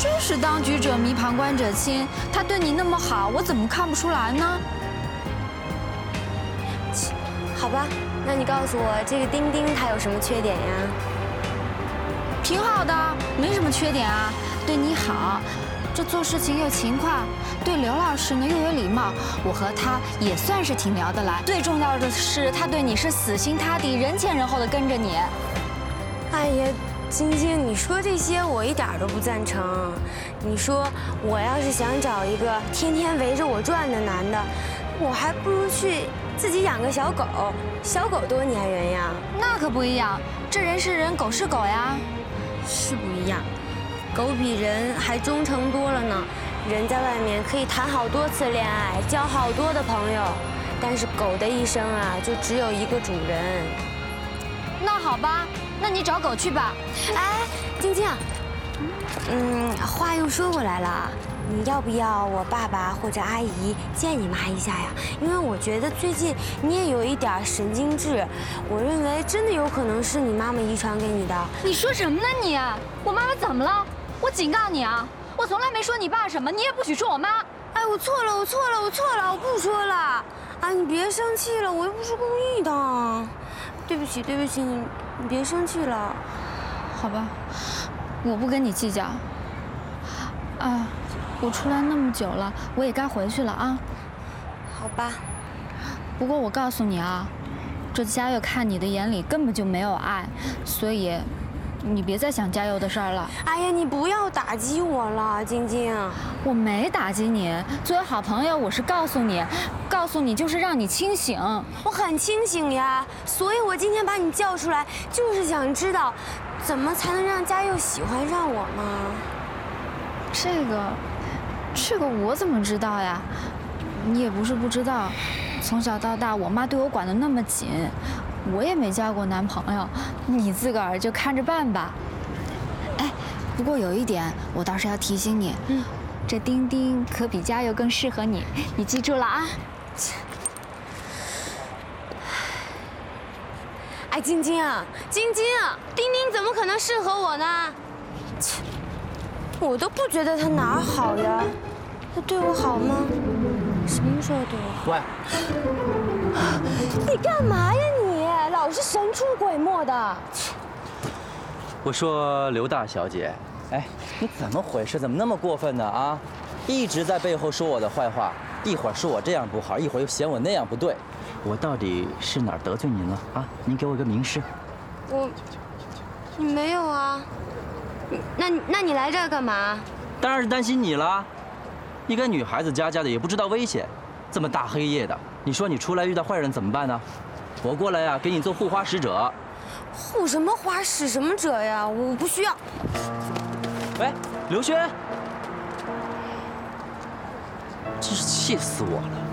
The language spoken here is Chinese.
真是当局者迷，旁观者清。他对你那么好，我怎么看不出来呢？ 好吧，那你告诉我，这个丁丁他有什么缺点呀？ 挺好的，没什么缺点啊，对你好，这做事情又勤快，对刘老师呢又有礼貌，我和他也算是挺聊得来。最重要的是，他对你是死心塌地、人前人后的跟着你。 哎呀，晶晶，你说这些我一点都不赞成。你说我要是想找一个天天围着我转的男的，我还不如去自己养个小狗，小狗多粘人呀。 那可不一样，这人是人，狗是狗呀。 是不一样，狗比人还忠诚多了呢。人在外面可以谈好多次恋爱，交好多的朋友，但是狗的一生啊，就只有一个主人。 那好吧，那你找狗去吧。 哎，晶晶，话又说回来了，你要不要我爸爸或者阿姨见你妈一下呀？因为我觉得最近你也有一点神经质，我认为真的有可能是你妈妈遗传给你的。 你说什么呢你？我妈妈怎么了？我警告你啊，我从来没说你爸什么，你也不许说我妈。 哎，我错了，我不说了。啊，你别生气了，我又不是故意的。对不起，你别生气了。 好吧，我不跟你计较。啊，我出来那么久了，我也该回去了啊。 好吧。 不过我告诉你啊，这嘉佑看你的眼里根本就没有爱，所以你别再想嘉佑的事儿了。 哎呀，你不要打击我了，晶晶。 我没打击你，作为好朋友，我是告诉你就是让你清醒。 我很清醒呀，所以我今天把你叫出来，就是想知道，怎么才能让嘉佑喜欢上我呢？ 这个我怎么知道呀？你也不是不知道，从小到大，我妈对我管得那么紧，我也没交过男朋友，你自个儿就看着办吧。哎，不过有一点，我倒是要提醒你，这丁丁可比嘉佑更适合你，你记住了啊。 哎，晶晶，丁丁怎么可能适合我呢？切，我都不觉得他哪儿好呀，他对我好吗？什么时候对我好？ 喂， 你干嘛呀你？老是神出鬼没的。 我说刘大小姐，哎，你怎么回事？怎么那么过分呢？啊，一直在背后说我的坏话，一会儿说我这样不好，一会儿又嫌我那样不对，我到底是哪儿得罪您了啊？您给我一个明示。 你没有啊？那你来这儿干嘛？ 当然是担心你啦。一个女孩子家的也不知道危险，这么大黑夜的，你说你出来遇到坏人怎么办呢？我过来呀，给你做护花使者。 护什么花使什么者呀？我不需要。 喂，刘轩，真是气死我了！